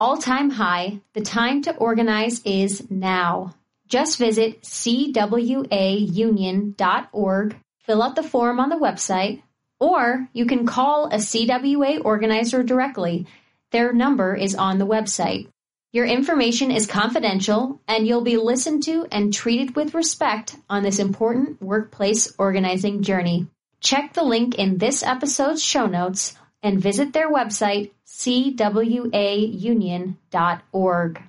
all-time high, the time to organize is now. Just visit cwaunion.org, fill out the form on the website, or you can call a CWA organizer directly. Their number is on the website. Your information is confidential, and you'll be listened to and treated with respect on this important workplace organizing journey. Check the link in this episode's show notes and visit their website, cwaunion.org.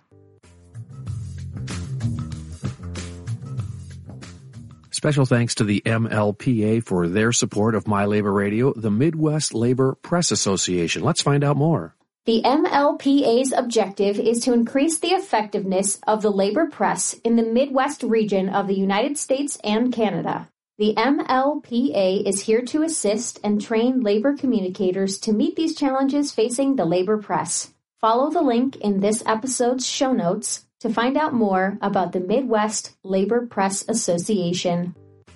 Special thanks to the MLPA for their support of My Labor Radio, the Midwest Labor Press Association. Let's find out more. The MLPA's objective is to increase the effectiveness of the labor press in the Midwest region of the United States and Canada. The MLPA is here to assist and train labor communicators to meet these challenges facing the labor press. Follow the link in this episode's show notes to find out more about the Midwest Labor Press Association.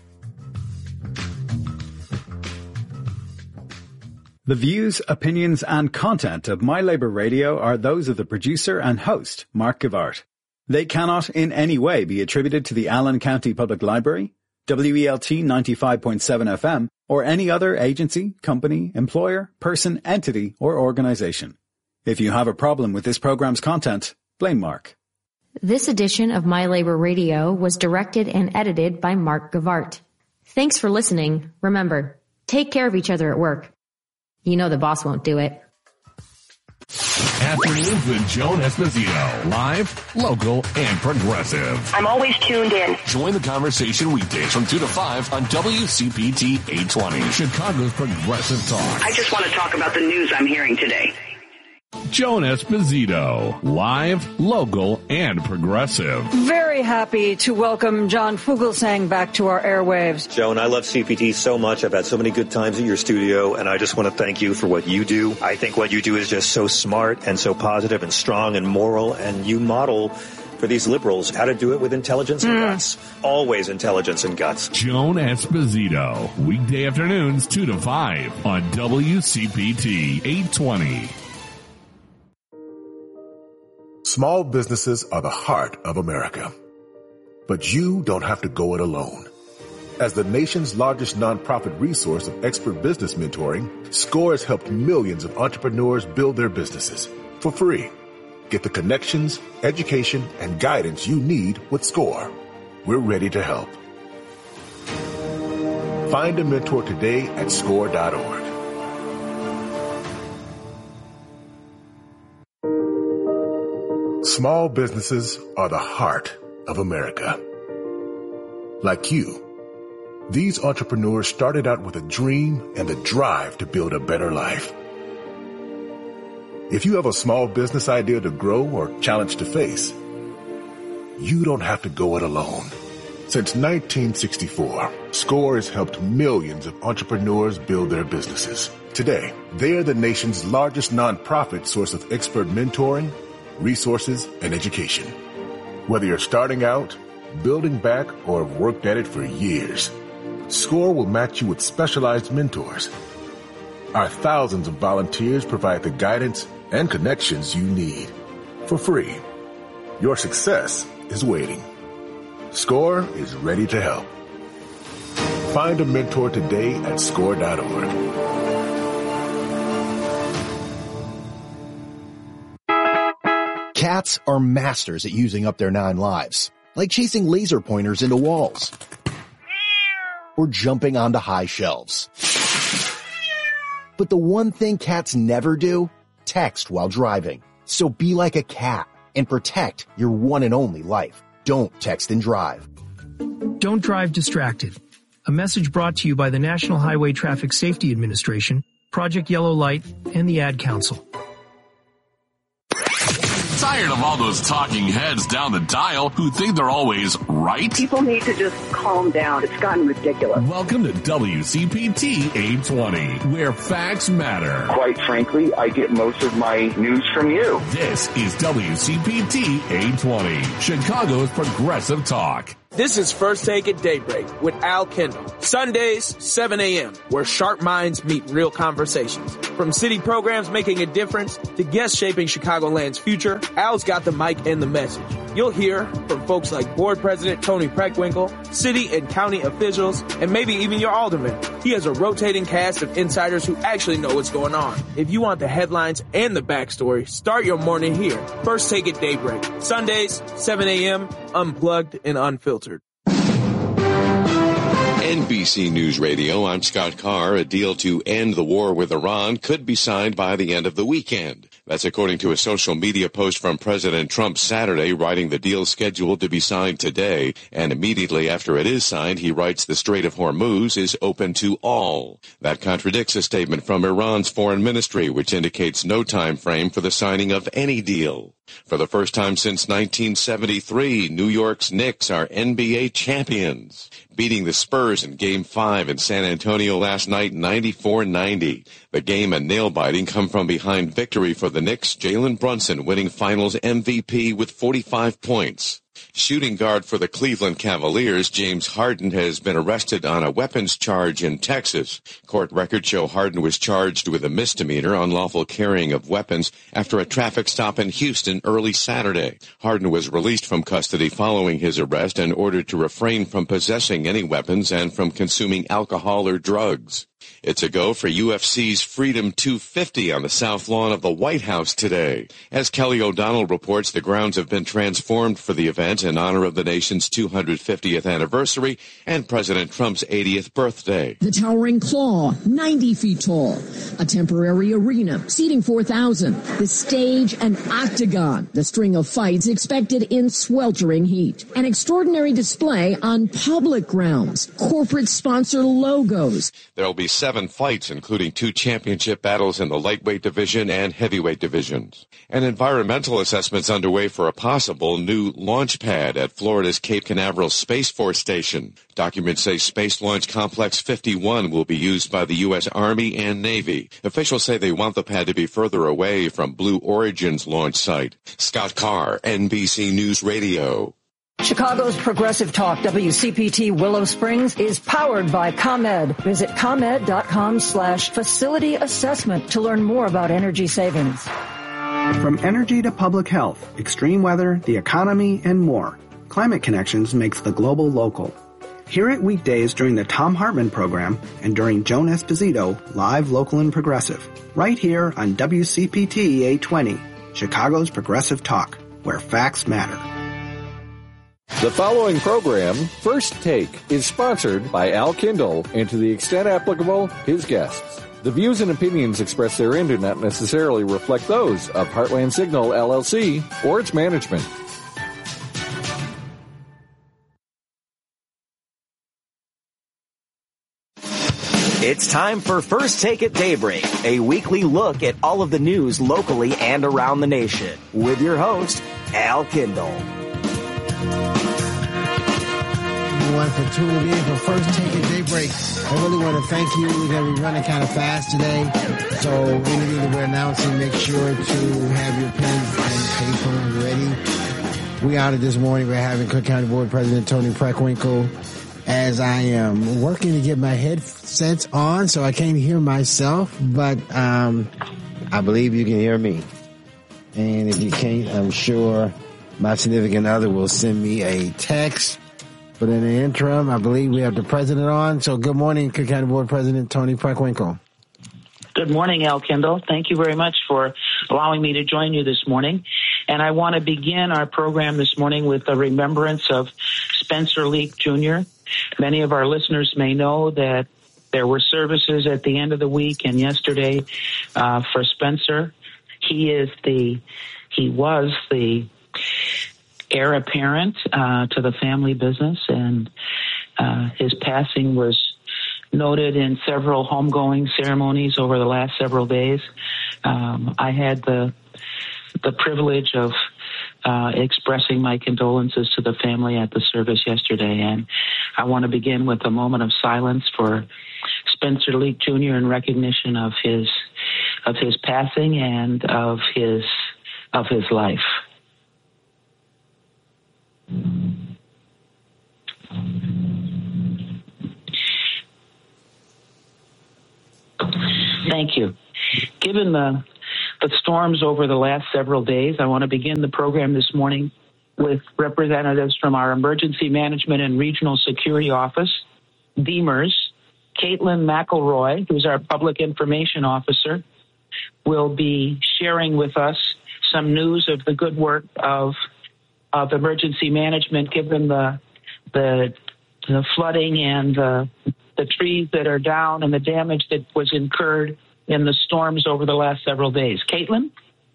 The views, opinions, and content of My Labor Radio are those of the producer and host, Mark Givart. They cannot in any way be attributed to the Allen County Public Library, WELT 95.7 FM, or any other agency, company, employer, person, entity, or organization. If you have a problem with this program's content, blame Mark. This edition of My Labor Radio was directed and edited by Mark Givart. Thanks for listening. Remember, take care of each other at work. You know the boss won't do it. Afternoons with Joan Esposito. Live, local, and progressive. I'm always tuned in. Join the conversation weekdays from 2 to 5 on WCPT 820. Chicago's Progressive Talk. I just want to talk about the news I'm hearing today. Joan Esposito. Live, local, and progressive. Very happy to welcome John Fugelsang back to our airwaves. Joan, I love CPT so much. I've had so many good times at your studio, and I just want to thank you for what you do. I think what you do is just so smart and so positive and strong and moral, and you model for these liberals how to do it with intelligence and guts. Always intelligence and guts. Joan Esposito. Weekday afternoons 2 to 5 on WCPT 820. Small businesses are the heart of America. But you don't have to go it alone. As the nation's largest nonprofit resource of expert business mentoring, SCORE has helped millions of entrepreneurs build their businesses for free. Get the connections, education, and guidance you need with SCORE. We're ready to help. Find a mentor today at SCORE.org. Small businesses are the heart of America. Like you, these entrepreneurs started out with a dream and the drive to build a better life. If you have a small business idea to grow or challenge to face, you don't have to go it alone. Since 1964, SCORE has helped millions of entrepreneurs build their businesses. Today, they are the nation's largest nonprofit source of expert mentoring, resources, and education. Whether you're starting out, building back, or have worked at it for years, SCORE will match you with specialized mentors. Our thousands of volunteers provide the guidance and connections you need for free. Your success is waiting. SCORE is ready to help. Find a mentor today at SCORE.org. Cats are masters at using up their 9 lives, like chasing laser pointers into walls or jumping onto high shelves. But the one thing cats never do, text while driving. So be like a cat and protect your one and only life. Don't text and drive. Don't drive distracted. A message brought to you by the National Highway Traffic Safety Administration, Project Yellow Light, and the Ad Council. Tired of all those talking heads down the dial who think they're always right? People need to just calm down. It's gotten ridiculous. Welcome to WCPT 820, where facts matter. Quite frankly, I get most of my news from you. This is WCPT 820, Chicago's Progressive Talk. This is First Take at Daybreak with Al Kendall. Sundays, 7 a.m., where sharp minds meet real conversations. From city programs making a difference to guests shaping Chicagoland's future, Al's got the mic and the message. You'll hear from folks like Board President Tony Preckwinkle, city and county officials, and maybe even your alderman. He has a rotating cast of insiders who actually know what's going on. If you want the headlines and the backstory, start your morning here. First Take at Daybreak. Sundays, 7 a.m., unplugged and unfiltered. NBC News Radio, I'm Scott Carr. A deal to end the war with Iran could be signed by the end of the weekend. That's according to a social media post from President Trump Saturday, writing the deal scheduled to be signed today. And immediately after it is signed, he writes the Strait of Hormuz is open to all. That contradicts a statement from Iran's foreign ministry, which indicates no time frame for the signing of any deal. For the first time since 1973, New York's Knicks are NBA champions, beating the Spurs in Game 5 in San Antonio last night, 94-90. The game, a nail-biting come-from-behind victory for the Knicks, Jalen Brunson winning Finals MVP with 45 points. Shooting guard for the Cleveland Cavaliers, James Harden, has been arrested on a weapons charge in Texas. Court records show Harden was charged with a misdemeanor, unlawful carrying of weapons, after a traffic stop in Houston early Saturday. Harden was released from custody following his arrest and ordered to refrain from possessing any weapons and from consuming alcohol or drugs. It's a go for UFC's Freedom 250 on the south lawn of the White House today. As Kelly O'Donnell reports, the grounds have been transformed for the event in honor of the nation's 250th anniversary and President Trump's 80th birthday. The towering claw, 90 feet tall. A temporary arena, seating 4,000. The stage, an octagon. The string of fights expected in sweltering heat. An extraordinary display on public grounds. Corporate sponsor logos. There'll be 7 fights, including 2 championship battles in the lightweight division and heavyweight divisions. An environmental assessment's underway for a possible new launch pad at Florida's Cape Canaveral Space Force Station. Documents say Space Launch Complex 51 will be used by the U.S. Army and Navy. Officials say they want the pad to be further away from Blue Origin's launch site. Scott Carr, NBC News Radio. Chicago's Progressive Talk, WCPT Willow Springs, is powered by ComEd. Visit ComEd.com/facility assessment to learn more about energy savings. From energy to public health, extreme weather, the economy, and more, Climate Connections makes the global local. Hear it weekdays during the Tom Hartman program and during Joan Esposito, live, local, and progressive. Right here on WCPT 820, Chicago's Progressive Talk, where facts matter. The following program, First Take, is sponsored by Al Kendall and, to the extent applicable, his guests. The views and opinions expressed therein do not necessarily reflect those of Heartland Signal, LLC, or its management. It's time for First Take at Daybreak, a weekly look at all of the news locally and around the nation, with your host, Al Kendall. Everyone for tuning in for First Take at Daybreak. I really want to thank you. We're going to be running kind of fast today, so anything that we're announcing, make sure to have your pens and paper ready. We out this morning. We're having Cook County Board President Tony Preckwinkle, as I am working to get my headsets on so I can't hear myself, but I believe you can hear me. And if you can't, I'm sure my significant other will send me a text. But in the interim, I believe we have the president on. So good morning, Cook County Board President Tony Preckwinkle. Good morning, Al Kendall. Thank you very much for allowing me to join you this morning. And I want to begin our program this morning with a remembrance of Spencer Leak Jr. Many of our listeners may know that there were services at the end of the week and yesterday for Spencer. He was the heir apparent to the family business, and his passing was noted in several homegoing ceremonies over the last several days. I had the privilege of expressing my condolences to the family at the service yesterday, and I want to begin with a moment of silence for Spencer Leak Jr. in recognition of his passing and of his life. Thank you. Given the storms over the last several days, I want to begin the program this morning with representatives from our Emergency Management and Regional Security Office, DEMERS. Caitlin McElroy, who's our Public Information Officer, will be sharing with us some news of the good work of emergency management, given the flooding and the trees that are down and the damage that was incurred in the storms over the last several days. Caitlin?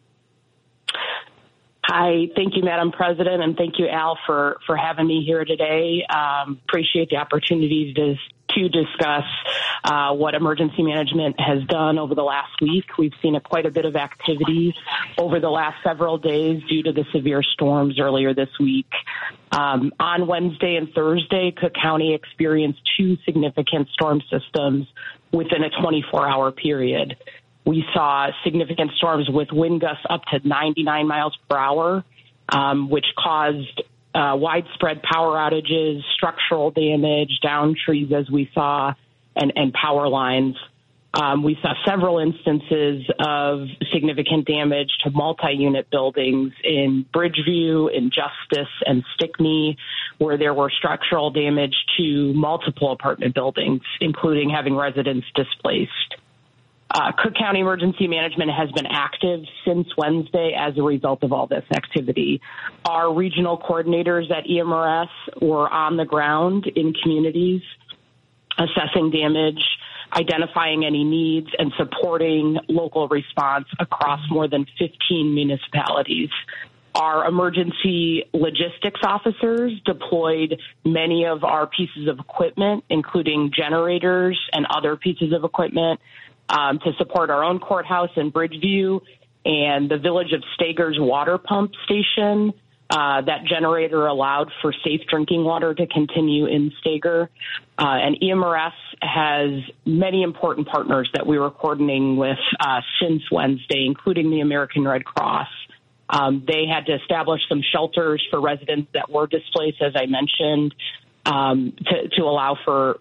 Hi, thank you, Madam President, and thank you, Al, for having me here today. Appreciate the opportunity to discuss what emergency management has done over the last week. We've seen quite a bit of activity over the last several days due to the severe storms earlier this week. On Wednesday and Thursday, Cook County experienced 2 significant storm systems within a 24-hour period. We saw significant storms with wind gusts up to 99 miles per hour, which caused widespread power outages, structural damage, downed trees as we saw, and power lines. We saw several instances of significant damage to multi-unit buildings in Bridgeview, in Justice, and Stickney, where there were structural damage to multiple apartment buildings, including having residents displaced. Cook County Emergency Management has been active since Wednesday as a result of all this activity. Our regional coordinators at EMRS were on the ground in communities, assessing damage, identifying any needs, and supporting local response across more than 15 municipalities. Our emergency logistics officers deployed many of our pieces of equipment, including generators and other pieces of equipment, to support our own courthouse in Bridgeview and the Village of Stager's water pump station. That generator allowed for safe drinking water to continue in Stager. And EMRS has many important partners that we were coordinating with since Wednesday, including the American Red Cross. They had to establish some shelters for residents that were displaced, as I mentioned, to allow for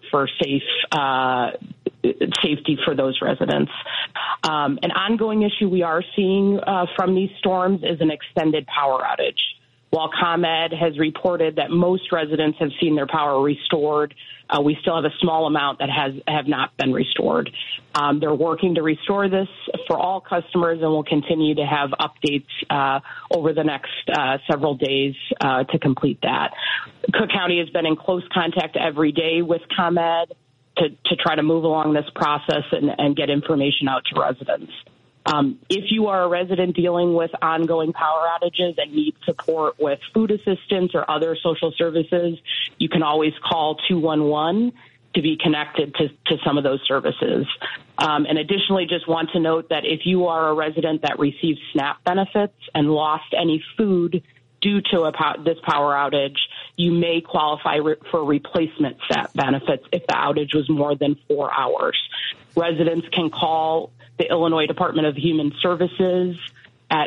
safety for those residents. An ongoing issue we are seeing from these storms is an extended power outage. While ComEd has reported that most residents have seen their power restored, we still have a small amount that have not been restored. They're working to restore this for all customers, and we'll continue to have updates over the next several days to complete that. Cook County has been in close contact every day with ComEd to try to move along this process and get information out to residents. If you are a resident dealing with ongoing power outages and need support with food assistance or other social services, you can always call 211 to be connected to some of those services. And additionally, just want to note that if you are a resident that receives SNAP benefits and lost any food due to this power outage, you may qualify for replacement SNAP benefits if the outage was more than 4 hours. Residents can call the Illinois Department of Human Services at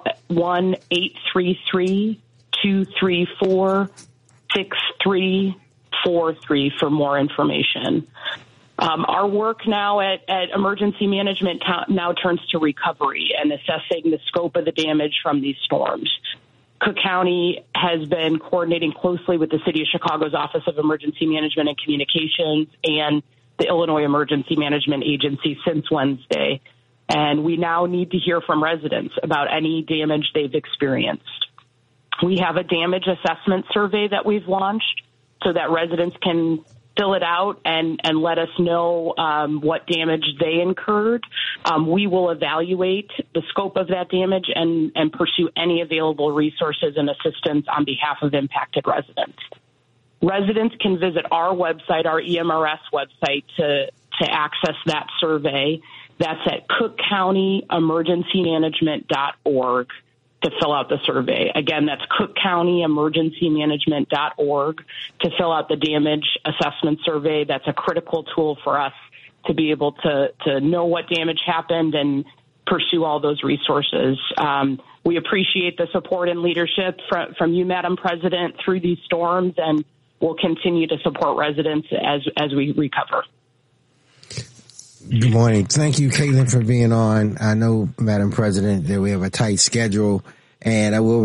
1-833-234-6343 for more information. Our work now at emergency management now turns to recovery and assessing the scope of the damage from these storms. Cook County has been coordinating closely with the City of Chicago's Office of Emergency Management and Communications and the Illinois Emergency Management Agency since Wednesday, and we now need to hear from residents about any damage they've experienced. We have a damage assessment survey that we've launched so that residents can fill it out and let us know what damage they incurred. We will evaluate the scope of that damage and pursue any available resources and assistance on behalf of impacted residents. Residents can visit our website, our EMRS website, to access that survey. That's at cookcountyemergencymanagement.org to fill out the survey. Again, that's cookcountyemergencymanagement.org to fill out the damage assessment survey. That's a critical tool for us to be able to know what damage happened and pursue all those resources. We appreciate the support and leadership from you, Madam President, through these storms, and we'll continue to support residents as we recover. Good morning. Thank you, Caitlin, for being on. I know, Madam President, that we have a tight schedule, and I will